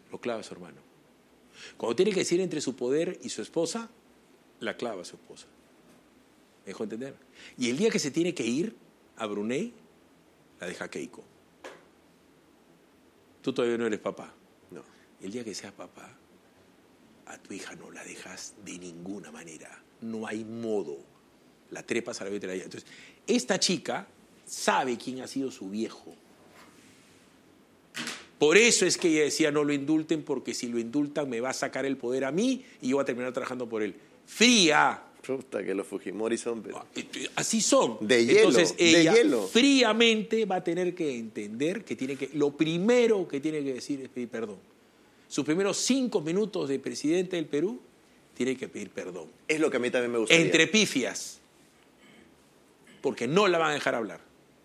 lo clava a su hermano. Cuando tiene que decidir entre su poder y su esposa, la clava a su esposa. ¿Me dejó entender? Y el día que se tiene que ir a Brunei, la deja Keiko. Tú todavía no eres papá. No. El día que seas papá, a tu hija no la dejas de ninguna manera. No hay modo. La trepas a la vez de la hija. Entonces, esta chica sabe quién ha sido su viejo. Por eso es que ella decía no lo indulten, porque si lo indultan me va a sacar el poder a mí y yo voy a terminar trabajando por él. Fría. Puta, que los Fujimori son... Pero... Así son. De hielo. Entonces ella de hielo. fríamente va a tener que entender que lo primero que tiene que decir es pedir perdón. Sus primeros 5 minutos de presidente del Perú tiene que pedir perdón. Es lo que a mí también me gustaría. Entre pifias. Porque no la van a dejar hablar.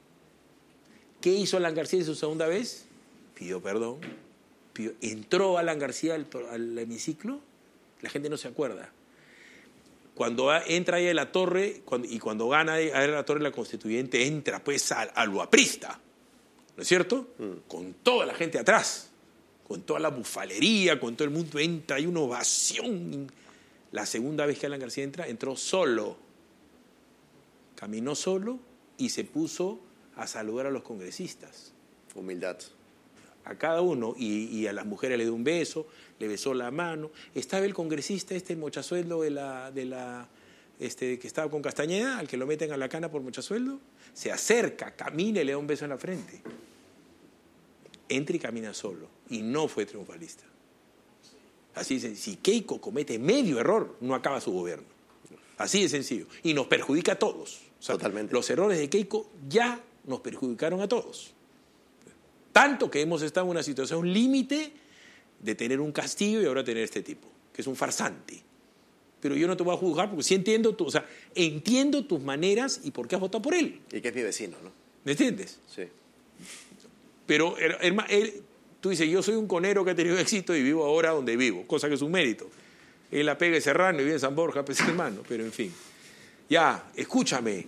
¿Qué hizo Alan García en su segunda vez? Pidió perdón. Entró Alan García al hemiciclo. La gente no se acuerda. Cuando entra ahí a la torre, cuando gana ahí a la torre la constituyente, entra pues a lo aprista, ¿no es cierto? Con toda la gente atrás, con toda la bufalería, con todo el mundo entra, hay una ovación. La segunda vez que Alan García entró solo, caminó solo y se puso a saludar a los congresistas. Humildad. A cada uno, y a las mujeres le dio un beso, le besó la mano. Estaba el congresista mochasueldo que estaba con Castañeda, al que lo meten a la cana por mochasueldo, se acerca, camina y le da un beso en la frente. Entra y camina solo, y no fue triunfalista. Así es, si Keiko comete medio error, no acaba su gobierno. Así de sencillo. Y nos perjudica a todos. O sea, totalmente. Los errores de Keiko ya nos perjudicaron a todos. Tanto que hemos estado en una situación límite de tener un castillo y ahora tener este tipo, que es un farsante. Pero yo no te voy a juzgar porque sí entiendo entiendo tus maneras y por qué has votado por él. Y que es mi vecino, ¿no? ¿Me entiendes? Sí. Pero tú dices, yo soy un conero que ha tenido éxito y vivo ahora donde vivo, cosa que es un mérito. Él la pega en Serrano y vive en San Borja, pues hermano, pero en fin. Ya, escúchame.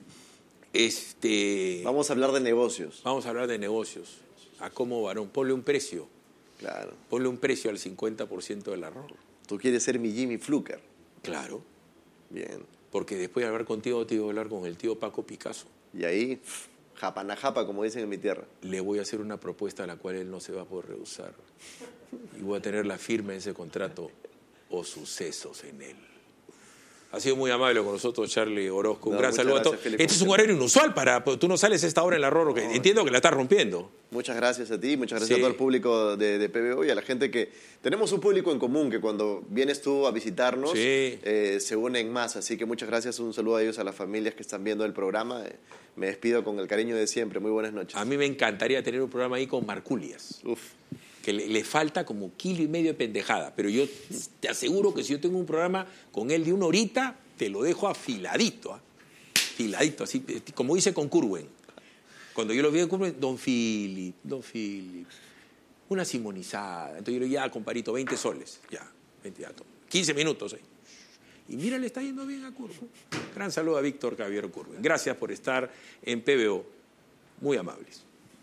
Vamos a hablar de negocios. Vamos a hablar de negocios. A cómo, varón, ponle un precio. Claro. Ponle un precio al 50% del arroz. Tú quieres ser mi Jimmy Fluker. Claro. Bien. Porque después de hablar contigo, te iba a hablar con el tío Paco Picasso. Y ahí, japanajapa, como dicen en mi tierra. Le voy a hacer una propuesta a la cual él no se va a poder rehusar. Y voy a tener la firma en ese contrato o sucesos en él. Ha sido muy amable con nosotros, Charlie Orozco. Un gran saludo a todos. Este es un horario inusual tú no sales a esta hora en la Rorro, que entiendo que la estás rompiendo. Muchas gracias a ti, muchas gracias a todo el público de PBO y a la gente que... Tenemos un público en común que cuando vienes tú a visitarnos se unen más, así que muchas gracias, un saludo a ellos, a las familias que están viendo el programa. Me despido con el cariño de siempre, muy buenas noches. A mí me encantaría tener un programa ahí con Marculias. Que le falta como 1,5 kilos de pendejada, pero yo te aseguro que si yo tengo un programa con él de 1 horita, te lo dejo afiladito, afiladito, así como dice con Curwen. Cuando yo lo vi en Curwen, Don Philip, una simonizada. Entonces yo le digo, ya, comparito, 20 soles, ya, 15 minutos ahí. Y mira, le está yendo bien a Curwen. Gran saludo a Víctor Caballero Curwen. Gracias por estar en PBO, muy amables.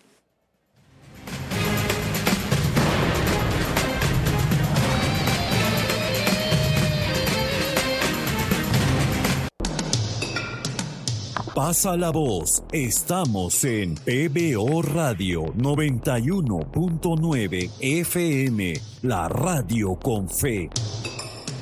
Pasa la voz, estamos en PBO Radio 91.9 FM, la radio con fe.